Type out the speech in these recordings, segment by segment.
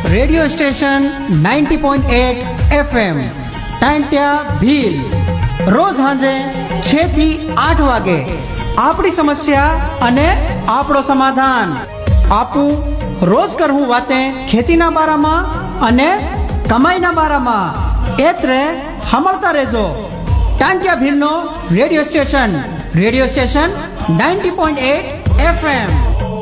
Radio station 90.8 FM ટાંટિયા Bhil રોજ સાંજે 6 થી 8 વાગે આપણી સમસ્યા અને આપણો સમાધાન આપું રોજ કરવું વાતે ખેતીના બારામાં અને કમાઈના બારામાં એત્રે સાંભળતા રહેજો ટાંટિયા ભીલનો રેડિયો સ્ટેશન 90.8 FM।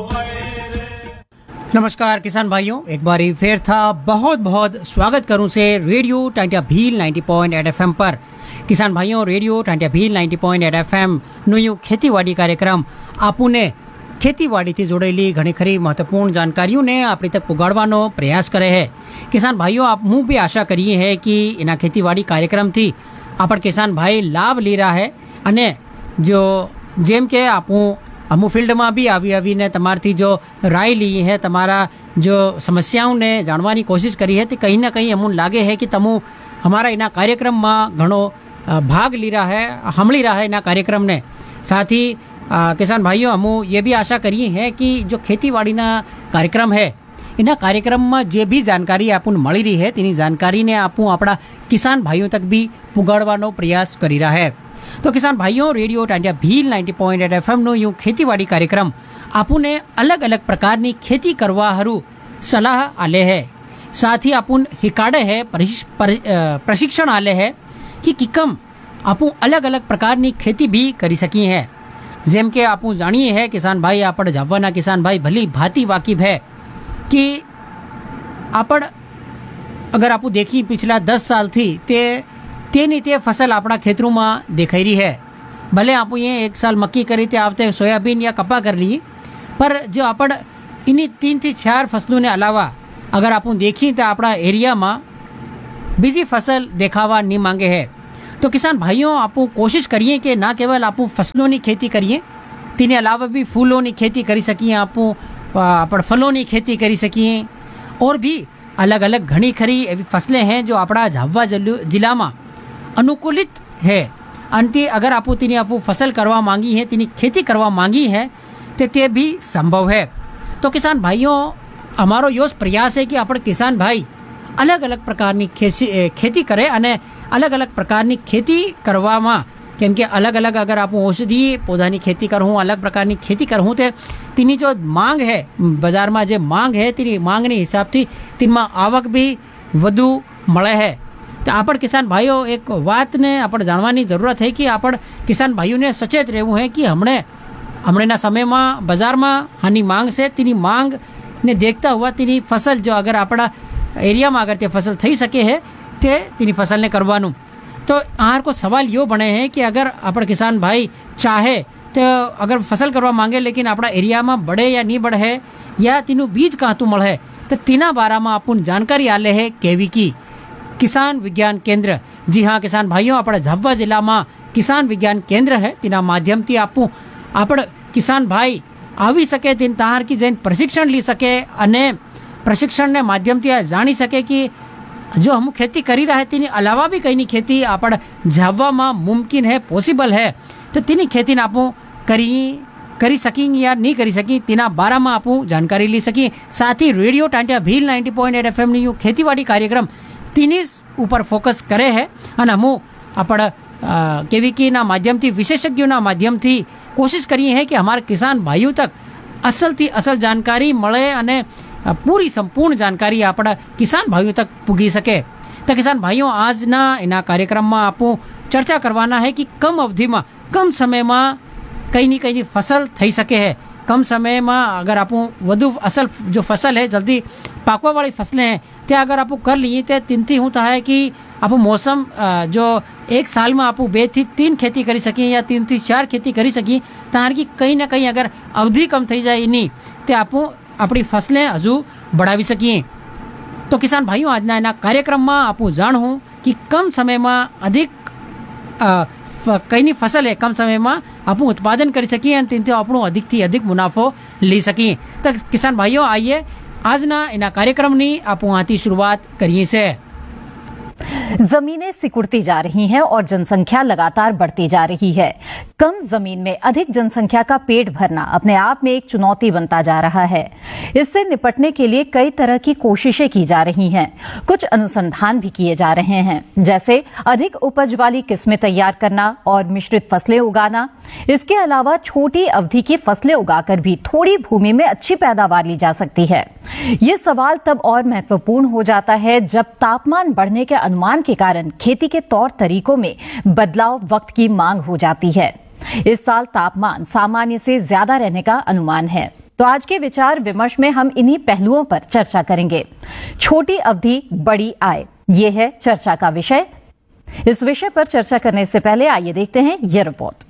नमस्कार किसान भाइयों, एक बार फिर था बहुत बहुत स्वागत करूं से रेडियो टांटिया भील 90.8 FM पर। किसान भाइयों, रेडियो टांटिया भील 90.8 FM નું ખેતીવાડી કાર્યક્રમ આપુને ખેતીવાડીથી જોડેલી ઘણી ખરી મહત્વપૂर्ण જાણકારીઓને આપણી તક પુગાડવાનો પ્રયાસ કરે છે। किसान भाइयों, आप मुँह भी आशा करिए है कि इना खेतीवाड़ी कार्यक्रम थी आपण किसान भाई लाभ ले रहा है અને जो જેમ કે આપું અમુક ફિલ્ડમાં બી આવીને તમારથી જો રાય લી है, તમારા जो સમસ્યાઓને જાણવાની કોશિશ કરી है, तो कहीं ना कहीं અમુન લાગે है कि તમુ हमारा इना कार्यक्रम में घणो भाग ली रहा है, हमली रहा है इना कार्यक्रम ने। साथ ही किसान भाइयों, हम ये भी आशा करिए हैं कि जो खेती ना कार्यक्रम है, इना कार्यक्रम में जे भी जानकारी आपन मળી रही है, तेनी जानकारी ने आपू अपना किसान भाइयों तक भी पुगाड़वानो प्रयास करी रहा है। तो किसान भाइयों, radio Tantia Bhil 90.8 FM no यूं खेतीवाड़ी कार्यक्रम आपने अलग अलग प्रकार की खेती करवा हरू सलाह आले है। साथ ही आपुन हिकाड़े है, प्रशिक्षण आले है कि किकम आपू अलग अलग प्रकार की खेती भी करी सकी है। जेम के आपू जानिए है किसान भाई, आपण जावना किसान भाई भली भांति वाकिफ है कि आपण अगर आपू देखी पिछला 10 साल थी तेनी ते फसल अपना खेतरों में देखाई रही है। भले आप ये एक साल मक्की करी थे, आवते सोयाबीन या कपा कर ली, पर जो अपन इन्हीं 3 થી 4 फसलों ने अलावा अगर आप देखी तो अपना एरिया में बीजी फसल देखावा नहीं मांगे है। तो किसान भाइयों, आप कोशिश करिए कि ना केवल आप फसलों की खेती करिए, तीन अलावा भी फूलों की खेती करी सकिए, आप फलों की खेती करी सकिए, और भी अलग अलग घनी खरी एवं फसलें हैं जो अपना झाबुआ जिला में अनुकूलित है। अंति अगर आप तीनी आप फसल करवा मांगी है, तीनी खेती करवा मांगी है, तो ते भी संभव है। तो किसान भाइयों, हमारो यो प्रयास है कि अपन किसान भाई अलग अलग प्रकार की खेती करे अने अलग अलग प्रकार की खेती करवा में, केम के अलग अलग अगर आप औषधि पौधा की खेती करूँ, अलग प्रकार की खेती करूँ, तो तीनी जो मांग है बाजार में, जो मांग है तीनी मांग ने हिसाब थी तीन में आवक भी वधु मळे है। तो आपण किसान भाइयों, एक बात ने आपण जानवानी जरूरत है कि आपण किसान भाइयों ने सचेत रहવું है कि हमने समय में बाजार में हानि मांग से तीनी मांग ने देखता हुआ तीनी फसल जो अगर अपना एरिया में अगर ते फसल थी सके है ते तीनी फसल ने करवानू। तो आहार को सवाल यो बने है कि अगर अपन किसान भाई चाहे तो अगर फसल करवा मांगे, लेकिन अपना एरिया में बढ़े या नहीं बढ़े, या तीनों बीज कहाँ तो मळे, तो तीना बारा में अपन जानकारी आले है केवी की किसान विज्ञान केंद्र। जी हाँ किसान भाइयों, अपना झाबुआ जिला में किसान विज्ञान केंद्र है, तेना माध्यम थी आपण किसान भाई आवी सके, तीन तहार की जैन प्रशिक्षण ली सके, अने प्रशिक्षण ने माध्यम थी जानी सके कि जो हम खेती करी रहा है तेनी अलावा भी कई खेती आपण झाबुआ में मुमकिन है, पॉसिबल है। तो तेनी खेती आपू करी सकी या नहीं करी सकी, तेना बारा में आपू जानकारी ली सकी। साथ ही रेडियो टांटिया भील 90.8 FM नी खेतीवाड़ी कार्यक्रम तीनीस ऊपर फोकस करे है, अने हम आपण केवीकी ना माध्यम थी, विशेषज्ञों ना माध्यम थी कोशिश करिए है कि हमारे किसान भाइयों तक असल थी असल जानकारी मळे अने पूरी संपूर्ण जानकारी अपना किसान भाइयों तक पुगी सके। तो किसान भाइयों, आज ना इना कार्यक्रम में आपू चर्चा करवाना है कि कम अवधि में, कम समय में कई फसल थई सके है। कम समय में अगर आप वधु असल जो फसल है, जल्दी पाकवा वाली फसलें हैं, ते अगर आप कर लिए तो तीन होता है कि आप मौसम जो एक साल में आप 2 થી 3 खेती करी सकें या 3 થી 4 खेती करी सकें, तार की कहीं ना कहीं अगर अवधि कम थी जाए नहीं तो आप अपनी फसलें हजू बढ़ावी सकिए। तो किसान भाइयों, आज ना कार्यक्रम में आप जाणूँ कि कम समय में अधिक कई फसल है, कम समय में आप उत्पादन कर सकिए, तीन आपू अधिक थी अधिक मुनाफो ली सकिए। तो किसान भाइयों, आइए आज ना इना कार्यक्रम नी आप वहाँ शुरुआत करिए से। जमीनें सिकुड़ती जा रही हैं और जनसंख्या लगातार बढ़ती जा रही है। कम जमीन में अधिक जनसंख्या का पेट भरना अपने आप में एक चुनौती बनता जा रहा है। इससे निपटने के लिए कई तरह की कोशिशें की जा रही हैं। कुछ अनुसंधान भी किए जा रहे हैं, जैसे अधिक उपज वाली किस्में तैयार करना और मिश्रित फसलें उगाना। इसके अलावा छोटी अवधि की फसलें उगाकर भी थोड़ी भूमि में अच्छी पैदावार ली जा सकती है। ये सवाल तब और महत्वपूर्ण हो जाता है जब तापमान बढ़ने के अनुमान के कारण खेती के तौर तरीकों में बदलाव वक्त की मांग हो जाती है। इस साल तापमान सामान्य से ज्यादा रहने का अनुमान है। तो आज के विचार विमर्श में हम इन्हीं पहलुओं पर चर्चा करेंगे। छोटी अवधि बड़ी आय, ये है चर्चा का विषय। इस विषय पर चर्चा करने से पहले आइए देखते हैं ये report.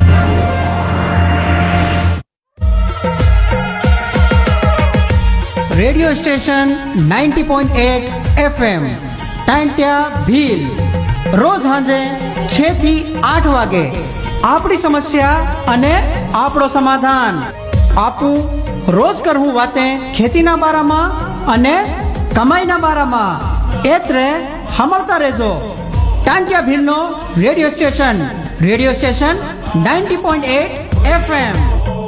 Radio station 90.8 FM Tantya Bhil रोज સાંજે 6 થી 8 વાગે આપણી સમસ્યા અને આપણો સમાધાન આપું રોજ કરવું વાતે ખેતીના બારામાં અને કમાઈના બારામાં એત્રે હમળતા રહેજો टांट्या भीलનો રેડિયો સ્ટેશન 90.8 FM।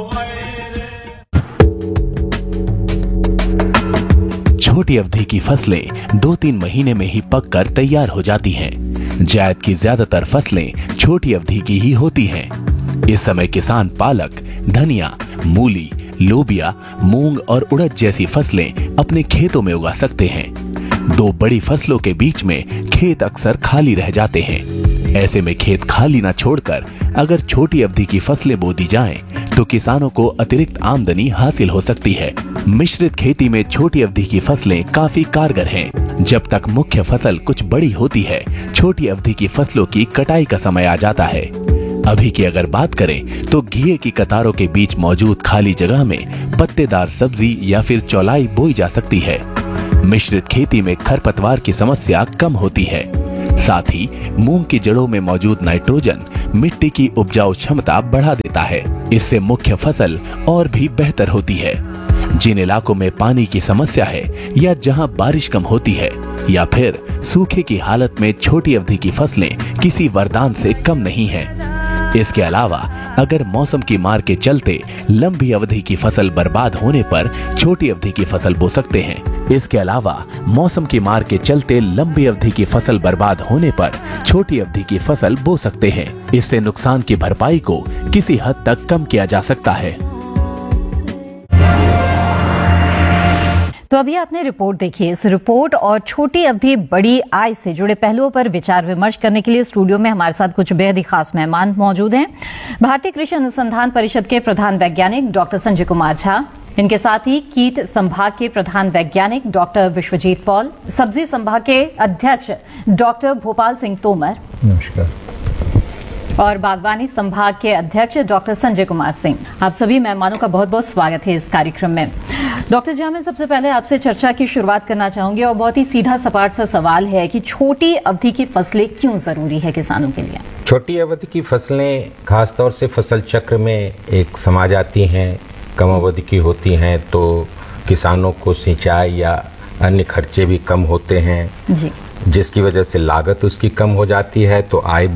छोटी अवधि की फसलें 2-3 महीने में ही पककर तैयार हो जाती हैं। जायद की ज्यादातर फसलें छोटी अवधि की ही होती हैं। इस समय किसान पालक, धनिया, मूली, लोबिया, मूंग और उड़द जैसी फसलें अपने खेतों में उगा सकते हैं। दो बड़ी फसलों के बीच में खेत अक्सर खाली रह जाते हैं। ऐसे में खेत खाली न छोड़कर अगर छोटी अवधि की फसलें बो दी जाएं, तो किसानों को अतिरिक्त आमदनी हासिल हो सकती है। मिश्रित खेती में छोटी अवधि की फसलें काफी कारगर हैं। जब तक मुख्य फसल कुछ बड़ी होती है, छोटी अवधि की फसलों की कटाई का समय आ जाता है। अभी की अगर बात करें तो घिये की कतारों के बीच मौजूद खाली जगह में पत्तेदार सब्जी या फिर चौलाई बोई जा सकती है। मिश्रित खेती में खरपतवार की समस्या कम होती है। साथ ही मूंग की जड़ों में मौजूद नाइट्रोजन मिट्टी की उपजाऊ क्षमता बढ़ा देता है। इससे मुख्य फसल और भी बेहतर होती है। जिन इलाकों में पानी की समस्या है या जहां बारिश कम होती है या फिर सूखे की हालत में छोटी अवधि की फसलें किसी वरदान से कम नहीं हैं। इसके अलावा अगर मौसम की मार के चलते लंबी अवधि की फसल बर्बाद होने पर छोटी अवधि की फसल बो सकते हैं। इसके अलावा मौसम की मार के चलते लंबी अवधि की फसल बर्बाद होने पर छोटी अवधि की फसल बो सकते हैं। इससे नुकसान की भरपाई को किसी हद तक कम किया जा सकता है। तो अभी आपने रिपोर्ट देखी। इस रिपोर्ट और छोटी अवधि बड़ी आय से जुड़े पहलुओं पर विचार विमर्श करने के लिए स्टूडियो में हमारे साथ कुछ बेहद ही खास मेहमान मौजूद हैं। भारतीय कृषि अनुसंधान परिषद के प्रधान वैज्ञानिक डॉक्टर संजय कुमार झा, इनके साथ ही कीट संभाग के प्रधान वैज्ञानिक डॉक्टर विश्वजीत पॉल, सब्जी संभाग के अध्यक्ष डॉक्टर भोपाल सिंह तोमर, नमस्कार, और बागवानी संभाग के अध्यक्ष डॉक्टर संजय कुमार सिंह। आप सभी मेहमानों का बहुत बहुत स्वागत है इस कार्यक्रम में। डॉक्टर जी, मैं सबसे पहले आपसे चर्चा की शुरुआत करना चाहूंगी और बहुत ही सीधा सपाट सा सवाल है कि छोटी अवधि की फसलें क्यों जरूरी है किसानों के लिए? छोटी अवधि की फसलें खासतौर से फसल चक्र में एक समा जाती हैं, कम अवधि की होती हैं, तो किसानों को सिंचाई या अन्य खर्चे भी कम होते हैं जी, जिसकी वजह से लागत उसकी कम हो जाती है, तो आय